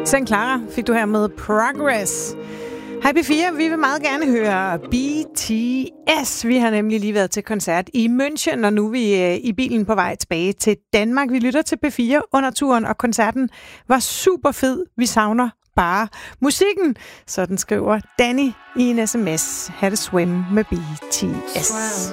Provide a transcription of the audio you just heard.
St. Clara fik du her med Progress. Hej P4, vi vil meget gerne høre BTS. Vi har nemlig lige været til koncert i München, og nu er vi i bilen på vej tilbage til Danmark. Vi lytter til P4 under turen, og koncerten var super fed. Vi savner bare musikken. Sådan skriver Danny i en sms. Had a swim med BTS.